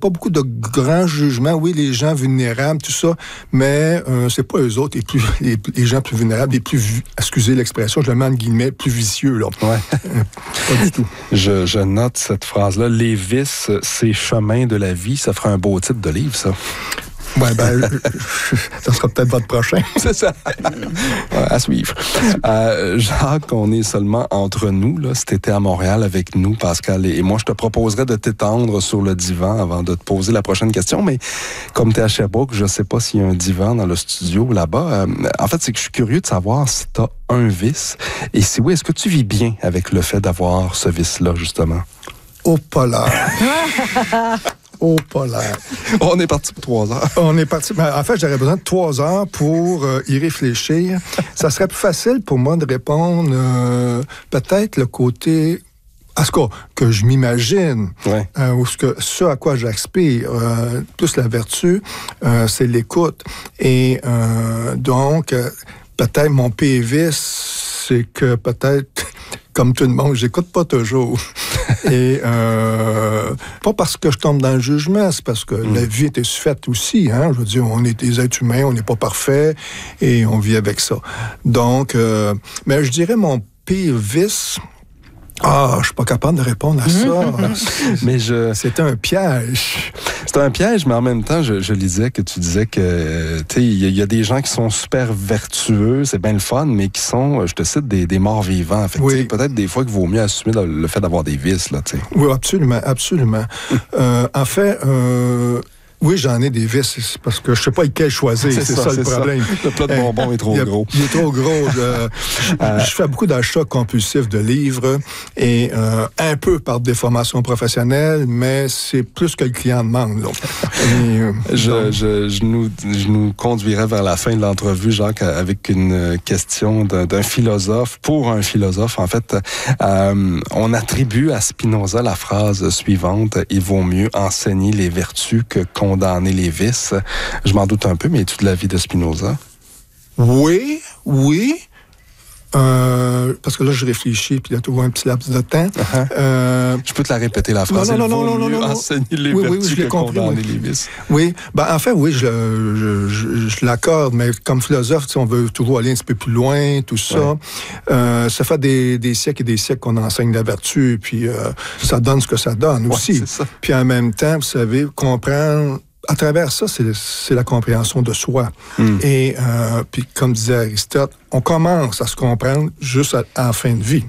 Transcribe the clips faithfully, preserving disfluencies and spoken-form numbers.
pas beaucoup de grands jugements. Oui, les gens vulnérables, tout ça, mais euh, c'est pas eux autres, les, plus, les, les gens plus vulnérables, les plus, excusez l'expression, je le mets en guillemets, plus vicieux, là. Ouais. Pas du tout. Je, je note cette phrase-là. Les vices, c'est chemin de la vie. Ça ferait un beau titre de livre, ça. Ouais, ben, ça sera peut-être votre prochain. C'est ça. Ouais, à suivre. Euh, Jacques, on est seulement entre nous, là. Si t'étais à Montréal avec nous, Pascal et moi, je te proposerais de t'étendre sur le divan avant de te poser la prochaine question. Mais comme t'es à Sherbrooke, je sais pas s'il y a un divan dans le studio là-bas. Euh, en fait, c'est que je suis curieux de savoir si t'as un vice. Et si oui, est-ce que tu vis bien avec le fait d'avoir ce vice-là, justement? Au polaire. Au polaire. On est parti pour trois heures. On est parti. En fait, j'aurais besoin de trois heures pour euh, y réfléchir. Ça serait plus facile pour moi de répondre euh, peut-être le côté, à ce cas, que je m'imagine, ouais. euh, ou ce, que, ce à quoi j'aspire, euh, plus la vertu, euh, c'est l'écoute. Et euh, donc, euh, peut-être mon P V, c'est que peut-être... Comme tout le monde, j'écoute pas toujours. Et euh, pas parce que je tombe dans le jugement, c'est parce que mmh. la vie est faite aussi. Hein? Je veux dire, on est des êtres humains, on n'est pas parfait et on vit avec ça. Donc, euh, mais je dirais mon pire vice. Ah, je suis pas capable de répondre à ça. mais je... C'était un piège. C'était un piège, mais en même temps, je, je lisais que tu disais que, tu sais, il y, y a des gens qui sont super vertueux, c'est bien le fun, mais qui sont, je te cite, des, des morts vivants. Fait que, oui. Peut-être des fois qu'il vaut mieux assumer le, le fait d'avoir des vices, là, tu sais. Oui, absolument, absolument. euh, en fait, euh, oui, j'en ai des vices, parce que je sais pas lequel choisir. C'est, c'est ça, ça c'est le problème. Ça. Le plat de bonbons euh, est trop il a, gros. Il est trop gros. Je, euh, je fais beaucoup d'achats compulsifs de livres, et euh, un peu par déformation professionnelle, mais c'est plus que le client demande. Là. Et, euh, je, je, je, nous, je nous conduirais vers la fin de l'entrevue, Jacques, avec une question d'un, d'un philosophe, pour un philosophe, en fait. Euh, on attribue à Spinoza la phrase suivante: « Il vaut mieux enseigner les vertus que condamner les vices ». Je m'en doute un peu, mais es-tu de l'avis de Spinoza? Oui, oui. Euh, parce que là, je réfléchis, puis il y a toujours un petit laps de temps. Uh-huh. Euh, je peux te la répéter, la phrase. Non, non, Il non, vaut non, non, mieux non, non. enseigner les oui, vertus oui, oui, que compris, condamner oui. les vices. Oui, ben, en fait, oui, je, je, je, je l'accorde, mais comme philosophe, on veut toujours aller un petit peu plus loin, tout ça. Ouais. Euh, ça fait des, des siècles et des siècles qu'on enseigne la vertu, puis euh, ça donne ce que ça donne aussi. Ouais, c'est ça. Puis en même temps, vous savez, comprendre... À travers ça, c'est, c'est la compréhension de soi. Mm. Et euh, puis, comme disait Aristote, on commence à se comprendre juste à, à la fin de vie.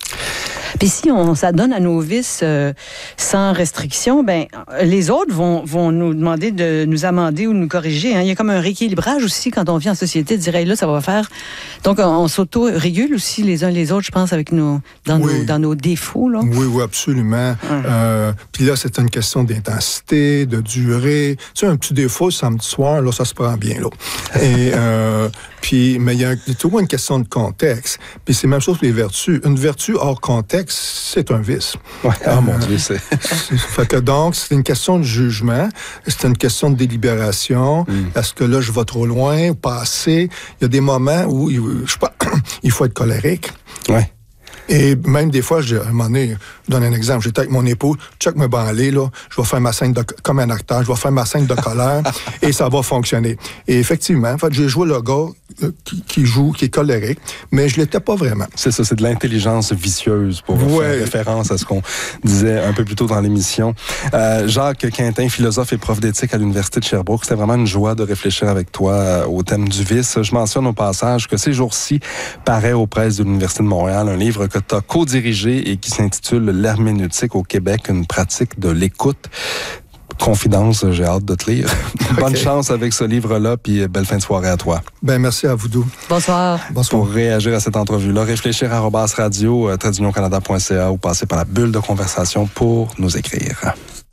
Puis si on s'adonne à nos vices euh, sans restriction, ben les autres vont, vont nous demander de nous amender ou de nous corriger. Hein. Il y a comme un rééquilibrage aussi quand on vit en société, de dire hey, là, ça va faire. Donc, on, on s'auto-régule aussi les uns les autres, je pense, avec nos, dans, oui. nos, dans nos défauts. Là. Oui, oui, absolument. Hum. Euh, puis là, c'est une question d'intensité, de durée. Tu sais, un petit défaut samedi soir, là, ça se prend bien. Là. Et euh, puis, mais il y a, il y a toujours une question de contexte. Puis c'est la même chose pour les vertus. Une vertu hors contexte, c'est un vice. Ouais, oh euh, mon Dieu, c'est... c'est... Fait que donc, c'est une question de jugement, c'est une question de délibération. Mm. Est-ce que là, je vais trop loin ou pas assez? Il y a des moments où, je sais pas, il faut être colérique. Ouais. Et même des fois, je, à un moment donné, je donne un exemple, j'étais avec mon époux, check me branler, là, je vais faire ma scène de, comme un acteur, je vais faire ma scène de colère et ça va fonctionner. Et effectivement, en fait, j'ai joué le gars euh, qui, qui joue, qui est colérique, mais je l'étais pas vraiment. C'est ça, c'est de l'intelligence vicieuse pour ouais. faire référence à ce qu'on disait un peu plus tôt dans l'émission. Euh, Jacques Quintin, philosophe et prof d'éthique à l'Université de Sherbrooke, c'était vraiment une joie de réfléchir avec toi euh, au thème du vice. Je mentionne au passage que ces jours-ci paraît aux presses de l'Université de Montréal un livre que tu as co-dirigé et qui s'intitule « L'herméneutique au Québec, une pratique de l'écoute ». Confidence, j'ai hâte de te lire. Okay. Bonne chance avec ce livre-là, puis belle fin de soirée à toi. Ben merci à vous deux. Bonsoir. Bonsoir. Pour réagir à cette entrevue-là, réfléchir à arobase radio tiret union canada point c a ou passer par la bulle de conversation pour nous écrire.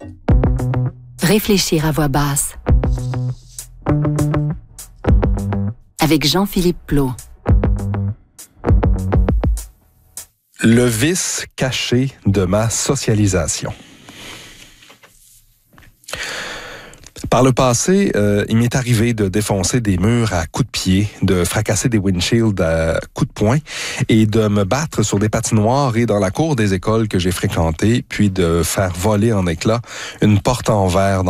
Réfléchir à voix basse. Avec Jean-Philippe Plot. Le vice caché de ma socialisation. Par le passé, euh, il m'est arrivé de défoncer des murs à coups de pied, de fracasser des windshields à coups de poing et de me battre sur des patinoires et dans la cour des écoles que j'ai fréquentées, puis de faire voler en éclats une porte en verre dans